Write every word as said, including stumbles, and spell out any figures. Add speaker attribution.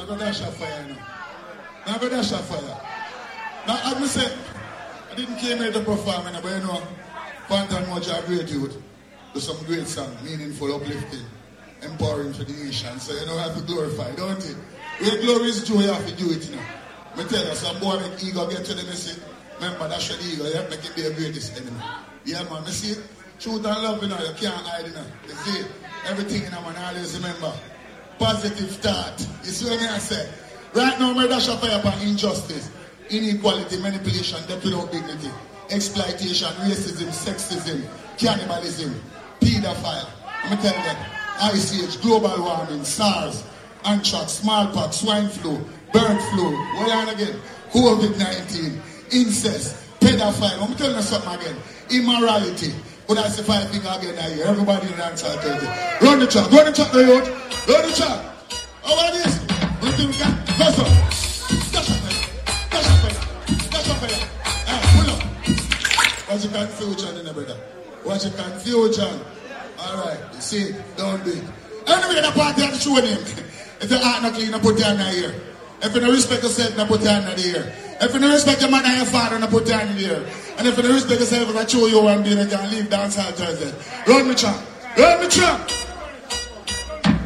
Speaker 1: go dash a fire now. Now go dash a fire. Now as I say, I didn't came here to perform, but you know, Phantom Moja great youth. Do some great song, meaningful, uplifting, empowering for the nation. So you know, we have to glorify, don't it? Where glory is joy, you have to do it, you know. I tell you, some boy make ego get to them and say, remember, that's your ego, you have to make it be the greatest enemy. Yeah, man, I see it. Truth and love, you know, you can't hide, you know. You see, everything in a man, always remember. Positive thought. You see what I say? Right now, my dash a fire upon injustice, inequality, manipulation, death without dignity, exploitation, racism, sexism, cannibalism, pedophile. I'm going to tell you that. Ice Age, global warming, SARS, anthrax, smallpox, swine flu, bird flu, what are you again? COVID nineteen, incest, pedophile. I'm telling you something again. Immorality. But that's the five things again that year. Everybody in the answer to it. Run the track, run the track, the youth. Run the track. How about this? What do we got? Go so. Dash up fire. Dash up fire. Dash up fire. Ah, pull up. Watch your confusion in the brother. Watch your confusion. Alright, you see, don't do it. Anyway, the party has to show him. If your heart not clean, you put your hand in the ear. If you don't respect yourself, you put your hand in the ear. If you don't respect your mother and your father, you put your hand in the ear. And if you don't respect yourself, you can show you one day, you can leave dance hall Thursday. Run me trap. Run me trap.